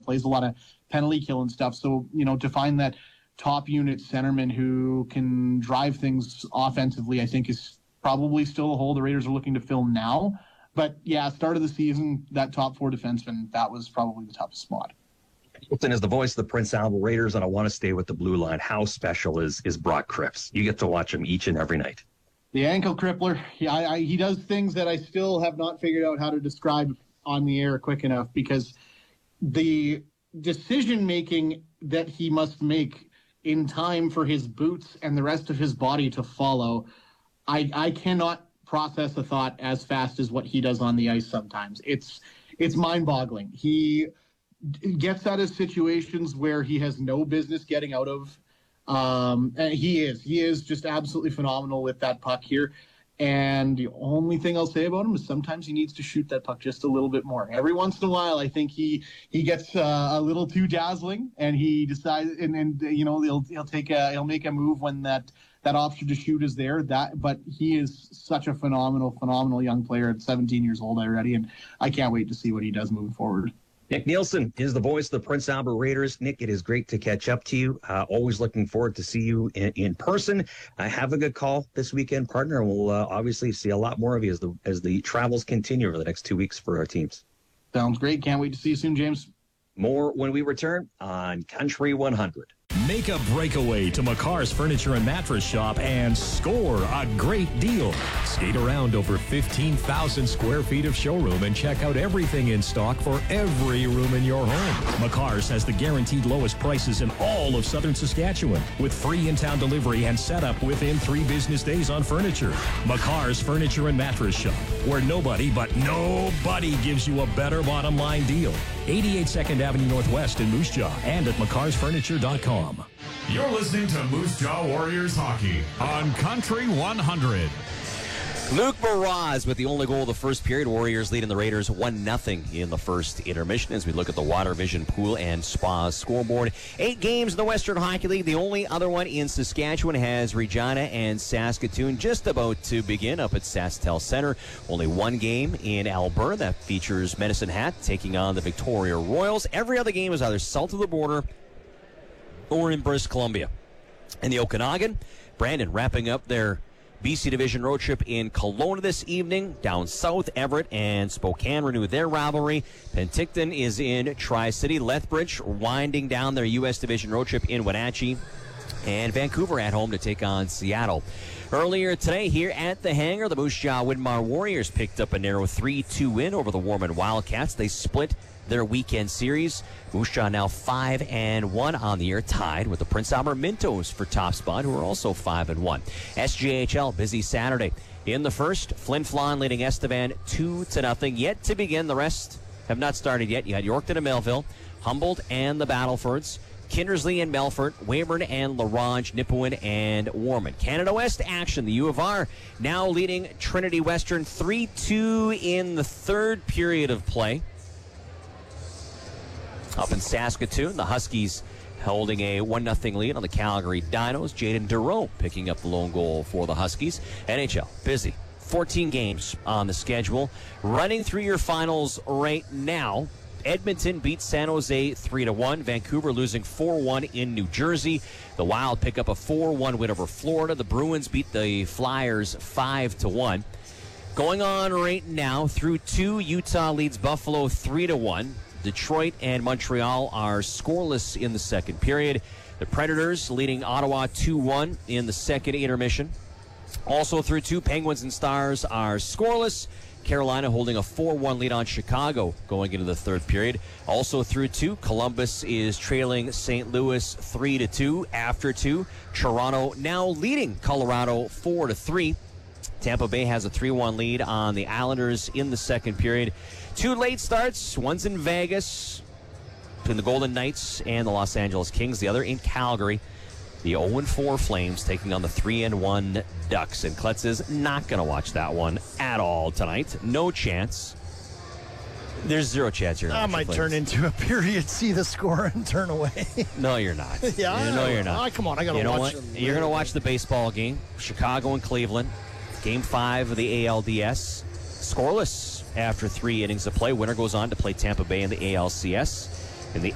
plays a lot of penalty kill and stuff. So, to find that top unit centerman who can drive things offensively, I think is probably still a hole the Raiders are looking to fill now. But yeah, start of the season, that top four defenseman, that was probably the toughest spot. Hilton is the voice of the Prince Albert Raiders, and I want to stay with the blue line. How special is Brock Cripps? You get to watch him each and every night. The ankle crippler. He does things that I still have not figured out how to describe on the air quick enough, because the decision-making that he must make in time for his boots and the rest of his body to follow, I cannot process a thought as fast as what he does on the ice sometimes. It's mind-boggling. He gets out of situations where he has no business getting out of. And he is just absolutely phenomenal with that puck here. And the only thing I'll say about him is sometimes he needs to shoot that puck just a little bit more. Every once in a while, I think he gets a little too dazzling, and he decides, and he'll make a move when that option to shoot is there. But he is such a phenomenal young player at 17 years old already, and I can't wait to see what he does moving forward. Nick Nielsen is the voice of the Prince Albert Raiders. Nick, it is great to catch up to you. Always looking forward to see you in person. Have a good call this weekend, partner, and we'll obviously see a lot more of you as the travels continue over the next 2 weeks for our teams. Sounds great. Can't wait to see you soon, James. More when we return on Country 100. Make a breakaway to McCarr's Furniture and Mattress Shop and score a great deal. Skate around over 15,000 square feet of showroom and check out everything in stock for every room in your home. McCarr's has the guaranteed lowest prices in all of southern Saskatchewan, with free in-town delivery and setup within 3 business days on furniture. McCarr's Furniture and Mattress Shop, where nobody gives you a better bottom line deal. 88 2nd Avenue Northwest in Moose Jaw and at McCarrsFurniture.com. You're listening to Moose Jaw Warriors Hockey on Country 100. Luke Baraz with the only goal of the first period. Warriors leading the Raiders 1-0 in the first intermission as we look at the Water Vision Pool and Spa scoreboard. 8 games in the Western Hockey League. The only other one in Saskatchewan has Regina and Saskatoon just about to begin up at SaskTel Center. Only one game in Alberta that features Medicine Hat taking on the Victoria Royals. Every other game is either south of the border or in British Columbia. In the Okanagan, Brandon wrapping up their BC Division road trip in Kelowna this evening. Down south, Everett and Spokane renew their rivalry. Penticton is in Tri-City. Lethbridge winding down their U.S. Division road trip in Wenatchee. And Vancouver at home to take on Seattle. Earlier today here at the hangar, the Moose Jaw Winmar Warriors picked up a narrow 3-2 win over the Warman Wildcats. They split their weekend series. Moose Jaw now 5-1 on the year, tied with the Prince Albert Mintos for top spot, who are also 5-1. SJHL, busy Saturday. In the first, Flin Flon leading Estevan 2-0. Yet to begin, the rest have not started yet. You had Yorkton and Melville, Humboldt and the Battlefords, Kindersley and Melfort, Weyburn and LaRange, Nipawin and Warman. Canada West action. The U of R now leading Trinity Western 3-2 in the third period of play. Up in Saskatoon, the Huskies holding a 1-0 lead on the Calgary Dinos. Jaden Dureau picking up the lone goal for the Huskies. NHL, busy. 14 games on the schedule. Running through your finals right now. Edmonton beats San Jose 3-1. Vancouver losing 4-1 in New Jersey. The Wild pick up a 4-1 win over Florida. The Bruins beat the Flyers 5-1. Going on right now, through 2, Utah leads Buffalo 3-1. Detroit and Montreal are scoreless in the second period. The Predators leading Ottawa 2-1 in the second intermission. Also through 2, Penguins and Stars are scoreless. Carolina holding a 4-1 lead on Chicago going into the third period. Also through 2, Columbus is trailing St. Louis 3-2 after 2. Toronto now leading Colorado 4-3. Tampa Bay has a 3-1 lead on the Islanders in the second period. 2 late starts, one's in Vegas between the Golden Knights and the Los Angeles Kings, the other in Calgary. The 0-4 Flames taking on the 3-1 Ducks. And Klutz is not going to watch that one at all tonight. No chance. There's 0 chance you're going to I might turn into a period, see the score, and turn away. No, you're not. Yeah, no, you're not. Come on, I got to watch them. You're going to watch the baseball game, Chicago and Cleveland. Game 5 of the ALDS. Scoreless after 3 innings of play. Winner goes on to play Tampa Bay in the ALCS.